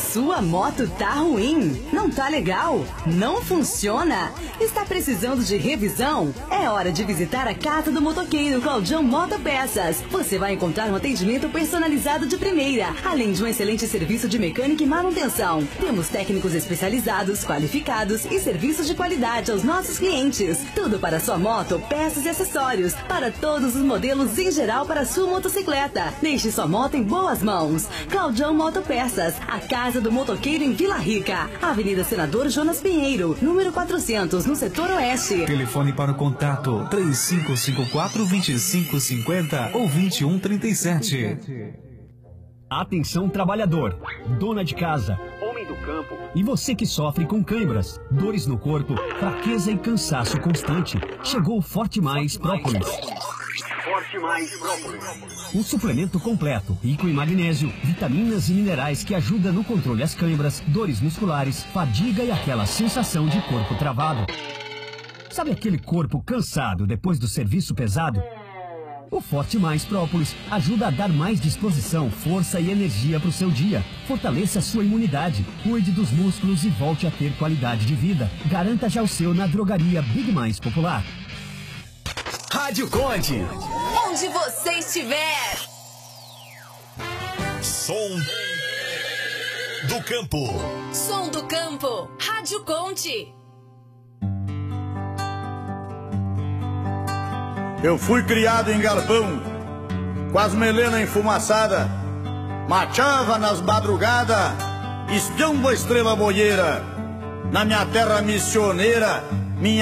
sua moto tá ruim? Não tá legal? Não funciona? Está precisando de revisão? É hora de visitar a Casa do Motoqueiro Claudião Motopeças. Você vai encontrar um atendimento personalizado de primeira, além de um excelente serviço de mecânica e manutenção. Temos técnicos especializados, qualificados e serviços de qualidade aos nossos clientes. Tudo para sua moto, peças e acessórios, para todos os modelos em geral para sua motocicleta. Deixe sua moto em boas mãos. Claudião Motopeças, a Casa do Motoqueiro em Vila Rica, Avenida Senador Jonas Pinheiro, número 400, no setor oeste. Telefone para o contato 3554-2550 ou 2137. Atenção trabalhador, dona de casa, homem do campo e você que sofre com câimbras, dores no corpo, fraqueza e cansaço constante. Chegou o Forte Mais Própolis. Forte Mais Própolis. Um suplemento completo, rico em magnésio, vitaminas e minerais que ajuda no controle das câimbras, dores musculares, fadiga e aquela sensação de corpo travado. Sabe aquele corpo cansado depois do serviço pesado? O Forte Mais Própolis ajuda a dar mais disposição, força e energia para o seu dia. Fortaleça a sua imunidade, cuide dos músculos e volte a ter qualidade de vida. Garanta já o seu na drogaria Big Mais Popular. Rádio Conde. Onde você estiver. Som do Campo. Som do Campo. Rádio Conde. Eu fui criado em galpão, com as melenas enfumaçadas, machava nas madrugadas, espiando a estrela boieira. Na minha terra missioneira,